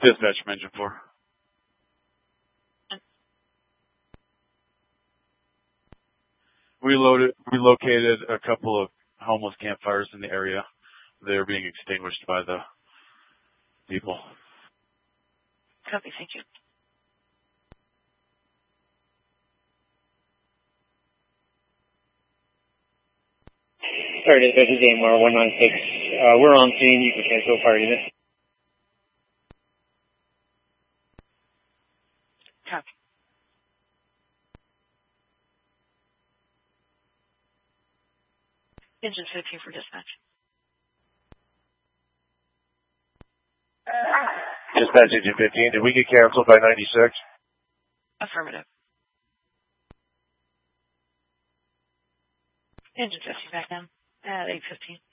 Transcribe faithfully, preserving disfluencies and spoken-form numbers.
Dispatch from Engine four. We loaded, relocated a couple of homeless campfires in the area. They're being extinguished by the people. Copy, thank you. Sorry, this is A M R one nine six. Uh, we're on scene. You can cancel fire unit. Copy. Engine fifteen for dispatch. Dispatch Engine fifteen, did we get canceled by ninety-six? Affirmative. Engine fifteen back down at eight fifteen.